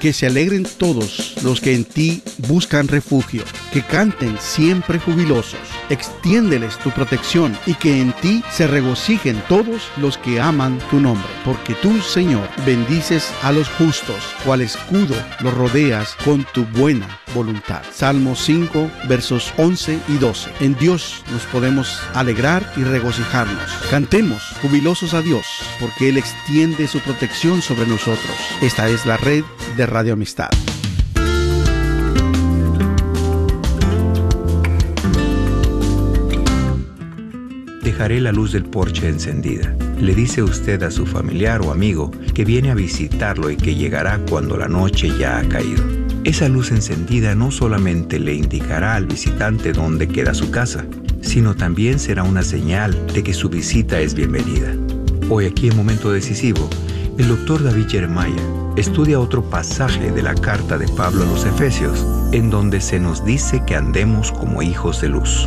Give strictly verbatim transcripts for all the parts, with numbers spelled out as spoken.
Que se alegren todos los que en ti buscan refugio, que canten siempre jubilosos. Extiéndeles tu protección y que en ti se regocijen todos los que aman tu nombre. Porque tú, Señor, bendices a los justos, cual escudo los rodeas con tu buena voluntad. Salmo cinco, versos once y doce. En Dios nos podemos alegrar y regocijarnos. Cantemos jubilosos a Dios, porque Él extiende su protección sobre nosotros. Esta es la red de Radio Amistad. Dejaré la luz del porche encendida. Le dice usted a su familiar o amigo que viene a visitarlo y que llegará cuando la noche ya ha caído. Esa luz encendida no solamente le indicará al visitante dónde queda su casa, sino también será una señal de que su visita es bienvenida. Hoy aquí en Momento Decisivo, el doctor David Jeremiah estudia otro pasaje de la carta de Pablo a los Efesios, en donde se nos dice que andemos como hijos de luz.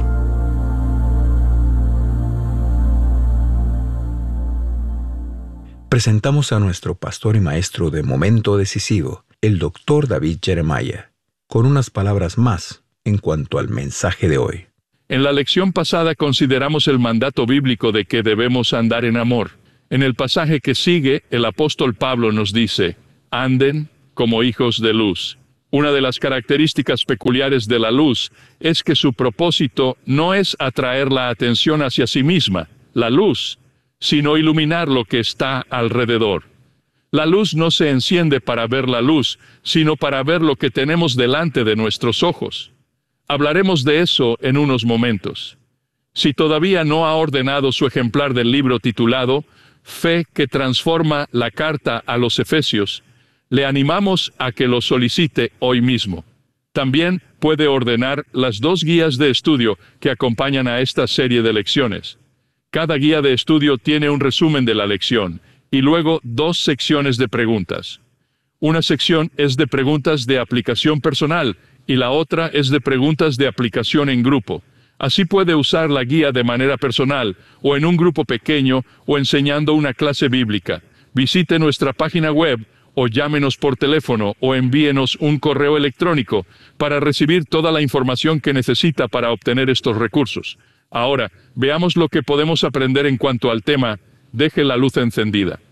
Presentamos a nuestro pastor y maestro de Momento Decisivo, el doctor David Jeremiah, con unas palabras más en cuanto al mensaje de hoy. En la lección pasada consideramos el mandato bíblico de que debemos andar en amor. En el pasaje que sigue, el apóstol Pablo nos dice, anden como hijos de luz. Una de las características peculiares de la luz es que su propósito no es atraer la atención hacia sí misma, la luz, sino iluminar lo que está alrededor. La luz no se enciende para ver la luz, sino para ver lo que tenemos delante de nuestros ojos. Hablaremos de eso en unos momentos. Si todavía no ha ordenado su ejemplar del libro titulado Fe que transforma la carta a los Efesios, le animamos a que lo solicite hoy mismo. También puede ordenar las dos guías de estudio que acompañan a esta serie de lecciones. Cada guía de estudio tiene un resumen de la lección y luego dos secciones de preguntas. Una sección es de preguntas de aplicación personal y la otra es de preguntas de aplicación en grupo. Así puede usar la guía de manera personal o en un grupo pequeño o enseñando una clase bíblica. Visite nuestra página web o llámenos por teléfono o envíenos un correo electrónico para recibir toda la información que necesita para obtener estos recursos. Ahora, veamos lo que podemos aprender en cuanto al tema, deje la luz encendida.